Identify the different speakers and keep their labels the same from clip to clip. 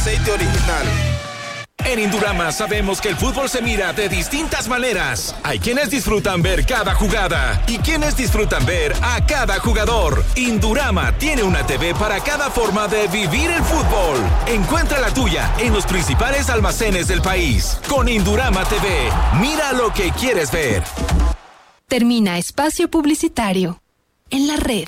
Speaker 1: Aceite original.
Speaker 2: En Indurama sabemos que el fútbol se mira de distintas maneras. Hay quienes disfrutan ver cada jugada y quienes disfrutan ver a cada jugador. Indurama tiene una TV para cada forma de vivir el fútbol. Encuentra la tuya en los principales almacenes del país. Con Indurama TV, mira lo que quieres ver.
Speaker 3: Termina espacio publicitario en la red.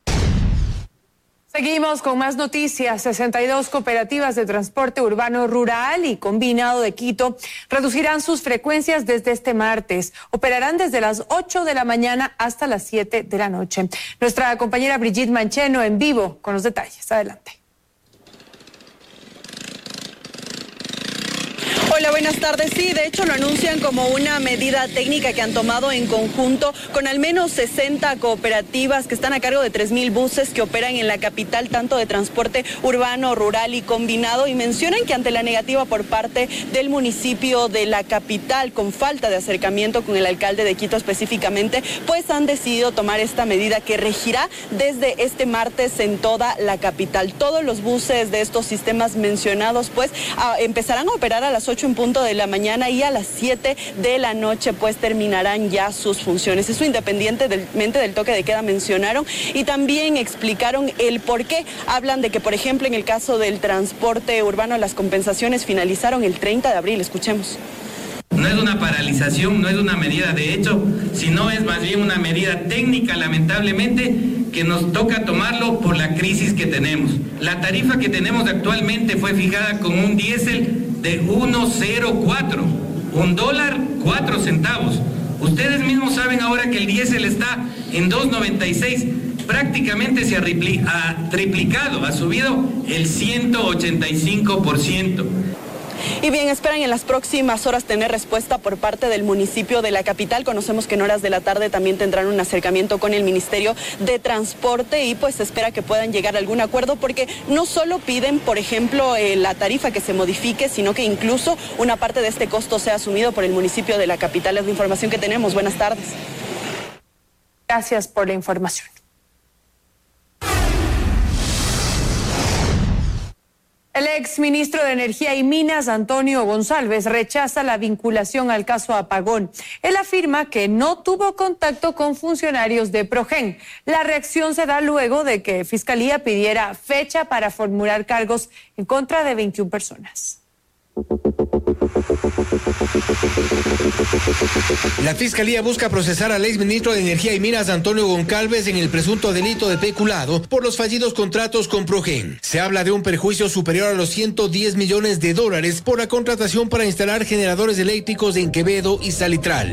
Speaker 4: Seguimos con más noticias. 62 cooperativas de transporte urbano rural y combinado de Quito reducirán sus frecuencias desde este martes. Operarán desde las 8 de la mañana hasta las 7 de la noche. Nuestra compañera Brigitte Mancheno en vivo con los detalles. Adelante.
Speaker 5: Hola, buenas tardes. Sí, de hecho lo anuncian como una medida técnica que han tomado en conjunto con al menos 60 cooperativas que están a cargo de 3,000 buses que operan en la capital, tanto de transporte urbano, rural y combinado, y mencionan que ante la negativa por parte del municipio de la capital, con falta de acercamiento con el alcalde de Quito específicamente, pues han decidido tomar esta medida que regirá desde este martes en toda la capital. Todos los buses de estos sistemas mencionados pues empezarán a operar a las 8 en punto de la mañana y a las 7 de la noche pues terminarán ya sus funciones. Eso independientemente del toque de queda mencionaron, y también explicaron el por qué. Hablan de que, por ejemplo, en el caso del transporte urbano, las compensaciones finalizaron el 30 de abril. Escuchemos.
Speaker 6: No es una paralización, no es una medida de hecho, sino es más bien una medida técnica, lamentablemente, que nos toca tomarlo por la crisis que tenemos. La tarifa que tenemos actualmente fue fijada con un diésel de 1.04, $1.04. Ustedes mismos saben ahora que el diésel está en 2.96, prácticamente se ha triplicado, ha subido el 185%.
Speaker 5: Y bien, esperan en las próximas horas tener respuesta por parte del municipio de la capital. Conocemos que en horas de la tarde también tendrán un acercamiento con el Ministerio de Transporte y pues se espera que puedan llegar a algún acuerdo, porque no solo piden, por ejemplo, la tarifa que se modifique, sino que incluso una parte de este costo sea asumido por el municipio de la capital. Es la información que tenemos. Buenas tardes.
Speaker 4: Gracias por la información. El exministro de Energía y Minas, Antonio González, rechaza la vinculación al caso Apagón. Él afirma que no tuvo contacto con funcionarios de Progen. La reacción se da luego de que Fiscalía pidiera fecha para formular cargos en contra de 21 personas.
Speaker 7: La Fiscalía busca procesar al exministro de Energía y Minas, Antonio Goncalves, en el presunto delito de peculado por los fallidos contratos con Progen. Se habla de un perjuicio superior a los $110 millones por la contratación para instalar generadores eléctricos en Quevedo y Salitral.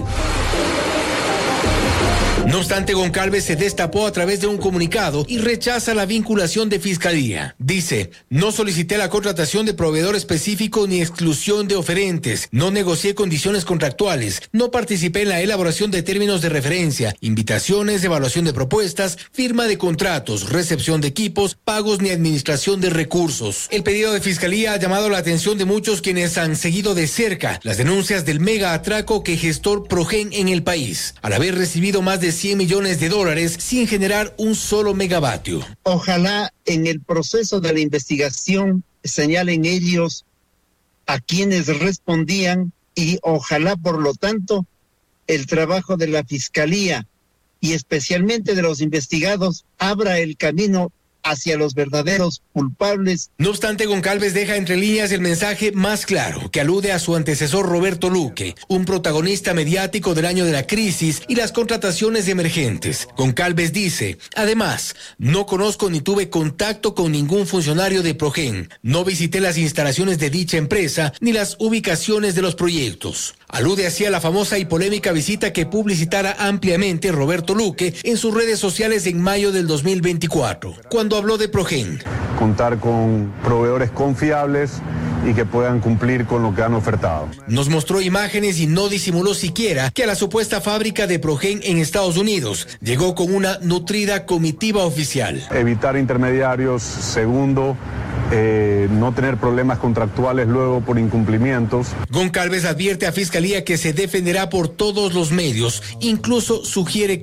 Speaker 7: No obstante, Goncalves se destapó a través de un comunicado y rechaza la vinculación de Fiscalía. Dice: no solicité la contratación de proveedor específico ni exclusión de oferentes, no negocié condiciones contractuales, no participé en la elaboración de términos de referencia, invitaciones, evaluación de propuestas, firma de contratos, recepción de equipos, pagos ni administración de recursos. El pedido de Fiscalía ha llamado la atención de muchos quienes han seguido de cerca las denuncias del mega atraco que gestó Progen en el país, al haber recibido más de $100 millones sin generar un solo megavatio.
Speaker 8: Ojalá en el proceso de la investigación señalen ellos a quienes respondían, y ojalá, por lo tanto, el trabajo de la Fiscalía y especialmente de los investigados abra el camino hacia los verdaderos culpables.
Speaker 7: No obstante, Goncalves deja entre líneas el mensaje más claro, que alude a su antecesor Roberto Luque, un protagonista mediático del año de la crisis y las contrataciones emergentes. Goncalves dice: además, no conozco ni tuve contacto con ningún funcionario de Progen, no visité las instalaciones de dicha empresa ni las ubicaciones de los proyectos. Alude así a la famosa y polémica visita que publicitara ampliamente Roberto Luque en sus redes sociales en mayo del 2024, cuando habló de Progen.
Speaker 9: Contar con proveedores confiables y que puedan cumplir con lo que han ofertado.
Speaker 7: Nos mostró imágenes y no disimuló siquiera que a la supuesta fábrica de Progen en Estados Unidos llegó con una nutrida comitiva oficial.
Speaker 9: Evitar intermediarios. Segundo, no tener problemas contractuales luego por incumplimientos.
Speaker 7: Goncalves advierte a Fiscalía que se defenderá por todos los medios, incluso sugiere que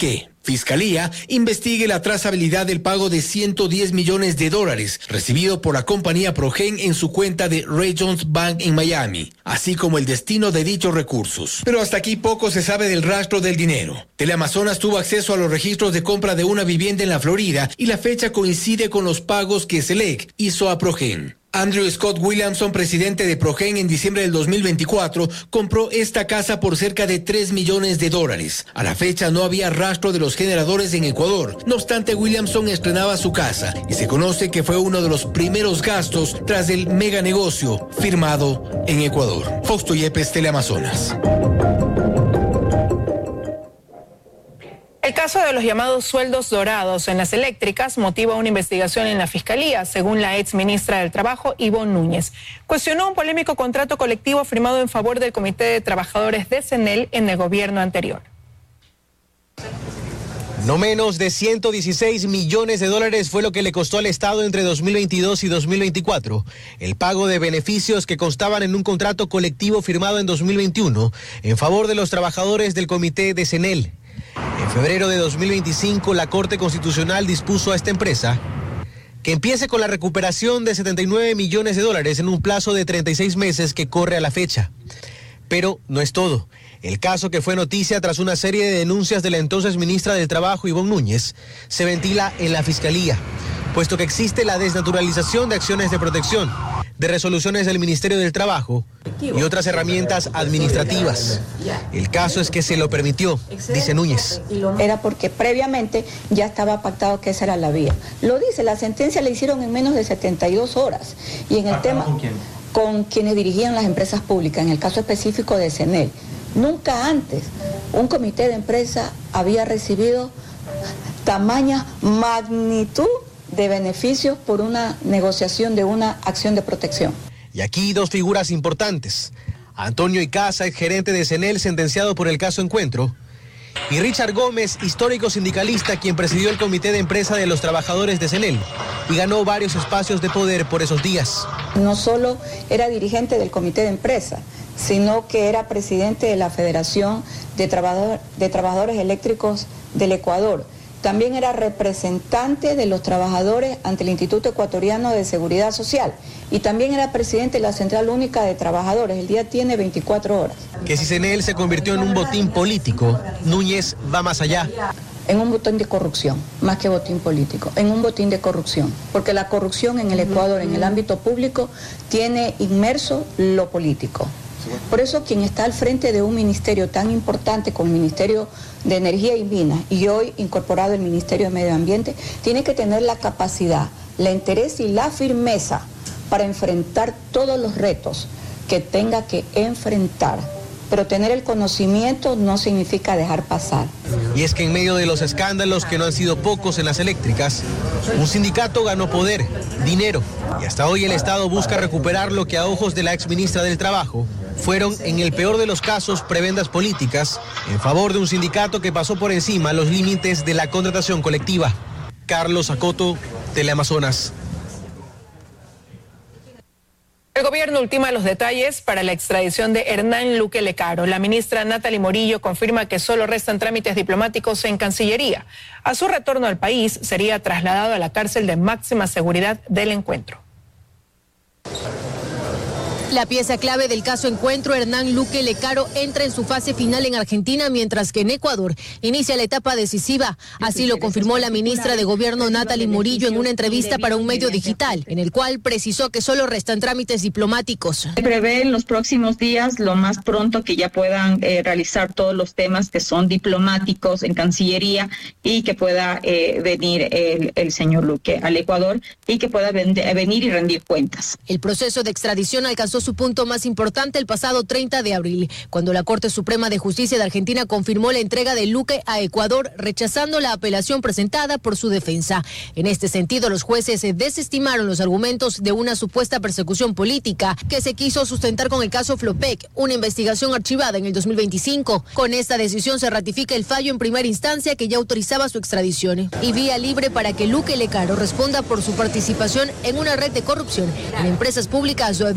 Speaker 7: Fiscalía investigue la trazabilidad del pago de $110 millones recibido por la compañía Progen en su cuenta de Ray Jones Bank en Miami, así como el destino de dichos recursos. Pero hasta aquí poco se sabe del rastro del dinero. Teleamazonas tuvo acceso a los registros de compra de una vivienda en la Florida y la fecha coincide con los pagos que Select hizo a Progen. Andrew Scott Williamson, presidente de Progen, en diciembre del 2024, compró esta casa por cerca de $3 millones. A la fecha no había rastro de los generadores en Ecuador. No obstante, Williamson estrenaba su casa y se conoce que fue uno de los primeros gastos tras el mega negocio firmado en Ecuador. Fausto Yepes, Teleamazonas.
Speaker 1: El caso de los llamados sueldos dorados en las eléctricas motiva una investigación en la Fiscalía, según la ex ministra del Trabajo, Ivonne Núñez. Cuestionó un polémico contrato colectivo firmado en favor del Comité de Trabajadores de CNEL en el gobierno anterior.
Speaker 10: No menos de $116 millones fue lo que le costó al Estado entre 2022 y 2024 el pago de beneficios que constaban en un contrato colectivo firmado en 2021 en favor de los trabajadores del Comité de CNEL. En febrero de 2025, la Corte Constitucional dispuso a esta empresa que empiece con la recuperación de $79 millones en un plazo de 36 meses que corre a la fecha. Pero no es todo. El caso, que fue noticia tras una serie de denuncias de la entonces ministra del Trabajo, Ivonne Núñez, se ventila en la Fiscalía, puesto que existe la desnaturalización de acciones de protección, de resoluciones del Ministerio del Trabajo y otras herramientas administrativas. El caso es que se lo permitió, dice Núñez.
Speaker 11: Era porque previamente ya estaba pactado que esa era la vía. Lo dice, la sentencia la hicieron en menos de 72 horas. Y en el tema,
Speaker 10: ¿con quién?
Speaker 11: Con quienes dirigían las empresas públicas, en el caso específico de CNEL. Nunca antes un comité de empresa había recibido tamaña magnitud de beneficios por una negociación de una acción de protección.
Speaker 10: Y aquí dos figuras importantes: Antonio Icaza, gerente de CNEL, sentenciado por el caso Encuentro, y Richard Gómez, histórico sindicalista, quien presidió el comité de empresa de los trabajadores de CNEL y ganó varios espacios de poder por esos días.
Speaker 11: No solo era dirigente del comité de empresa, sino que era presidente de la Federación de Trabajadores Eléctricos del Ecuador. También era representante de los trabajadores ante el Instituto Ecuatoriano de Seguridad Social y también era presidente de la Central Única de Trabajadores. El día tiene 24 horas.
Speaker 10: Que si CNEL se convirtió en un botín político, Núñez va más allá.
Speaker 11: En un botín de corrupción, más que botín político, en un botín de corrupción, porque la corrupción en el Ecuador, en el ámbito público, tiene inmerso lo político. Por eso quien está al frente de un ministerio tan importante como el Ministerio de Energía y Minas y hoy incorporado el Ministerio de Medio Ambiente, tiene que tener la capacidad, la interés y la firmeza para enfrentar todos los retos que tenga que enfrentar. Pero tener el conocimiento no significa dejar pasar.
Speaker 10: Y es que en medio de los escándalos, que no han sido pocos en las eléctricas, un sindicato ganó poder, dinero, y hasta hoy el Estado busca recuperar lo que a ojos de la exministra del Trabajo fueron, en el peor de los casos, prebendas políticas en favor de un sindicato que pasó por encima los límites de la contratación colectiva. Carlos Acoto, Teleamazonas.
Speaker 1: El gobierno ultima los detalles para la extradición de Hernán Luque Lecaro. La ministra Natalie Morillo confirma que solo restan trámites diplomáticos en Cancillería. A su retorno al país sería trasladado a la cárcel de máxima seguridad del Encuentro.
Speaker 12: La pieza clave del caso Encuentro, Hernán Luque Lecaro, entra en su fase final en Argentina, mientras que en Ecuador inicia la etapa decisiva. Así lo confirmó la ministra de Gobierno Natalie Morillo en una entrevista para un medio digital, en el cual precisó que solo restan trámites diplomáticos.
Speaker 13: Se prevé en los próximos días, lo más pronto, que ya puedan realizar todos los temas que son diplomáticos en Cancillería y que pueda venir el señor Luque al Ecuador y que pueda venir y rendir cuentas.
Speaker 12: El proceso de extradición alcanzó su punto más importante el pasado 30 de abril, cuando la Corte Suprema de Justicia de Argentina confirmó la entrega de Luque a Ecuador, rechazando la apelación presentada por su defensa. En este sentido, los jueces desestimaron los argumentos de una supuesta persecución política que se quiso sustentar con el caso Flopec, una investigación archivada en el 2025. Con esta decisión se ratifica el fallo en primera instancia que ya autorizaba su extradición y vía libre para que Luque Lecaro responda por su participación en una red de corrupción en empresas públicas, donde también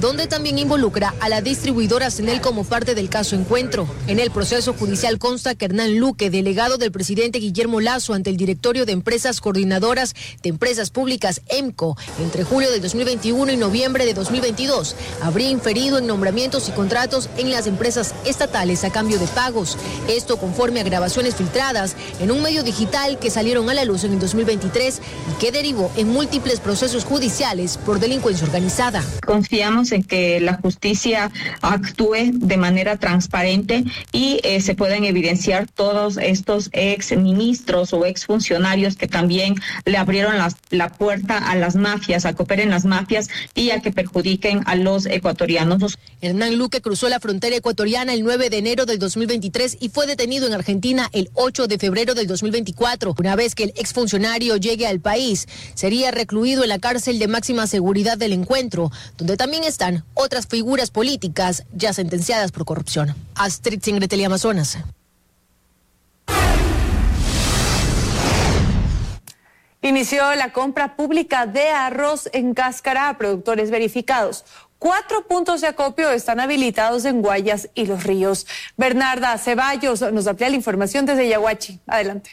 Speaker 12: también involucra a la distribuidora Senel como parte del caso Encuentro. En el proceso judicial consta que Hernán Luque, delegado del presidente Guillermo Lasso ante el directorio de Empresas Coordinadoras de Empresas Públicas EMCO, entre julio de 2021 y noviembre de 2022, habría inferido en nombramientos y contratos en las empresas estatales a cambio de pagos. Esto conforme a grabaciones filtradas en un medio digital que salieron a la luz en el 2023 y que derivó en múltiples procesos judiciales por delincuencia organizada.
Speaker 13: Confiamos en que la justicia actúe de manera transparente y se puedan evidenciar todos estos exministros o exfuncionarios que también le abrieron la puerta a las mafias, a que operen las mafias y a que perjudiquen a los ecuatorianos.
Speaker 12: Hernán Luque cruzó la frontera ecuatoriana el 9 de enero del 2023 y fue detenido en Argentina el 8 de febrero del 2024. Una vez que el exfuncionario llegue al país, sería recluido en la cárcel de máxima seguridad del Encuentro, donde también están otras figuras políticas ya sentenciadas por corrupción. Astrid Singre, Teleamazonas.
Speaker 4: Inició la compra pública de arroz en cáscara a productores verificados. 4 puntos de acopio están habilitados en Guayas y Los Ríos. Bernarda Ceballos nos amplía la información desde Yaguachi. Adelante.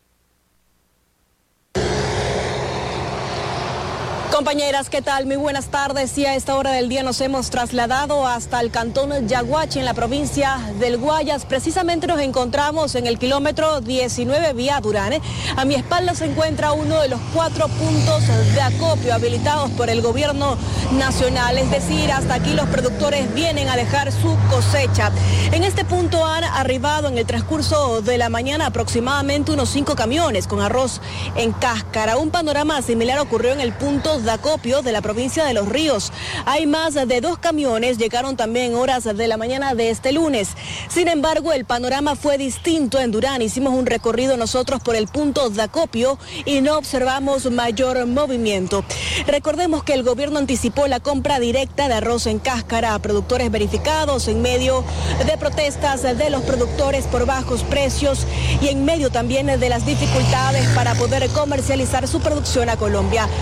Speaker 14: Compañeras, ¿qué tal? Muy buenas tardes. Y a esta hora del día nos hemos trasladado hasta el cantón Yaguachi, en la provincia del Guayas. Precisamente nos encontramos en el kilómetro 19 vía Durán. A mi espalda se encuentra uno de los 4 puntos de acopio habilitados por el gobierno nacional. Es decir, hasta aquí los productores vienen a dejar su cosecha. En este punto han arribado en el transcurso de la mañana aproximadamente unos 5 camiones con arroz en cáscara. Un panorama similar ocurrió en el punto de acopio de la provincia de Los Ríos. Hay más de 2 camiones, llegaron también en horas de la mañana de este lunes. Sin embargo, el panorama fue distinto en Durán. Hicimos un recorrido nosotros por el punto de acopio y no observamos mayor movimiento. Recordemos que el gobierno anticipó la compra directa de arroz en cáscara a productores verificados en medio de protestas de los productores por bajos precios y en medio también de las dificultades para poder comercializar su producción a Colombia.